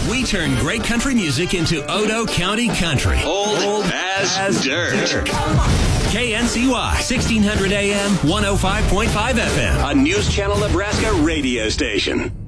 We turn great country music into Odo County country. Old as dirt. KNCY, 1600 AM, 105.5 FM. A News Channel Nebraska radio station.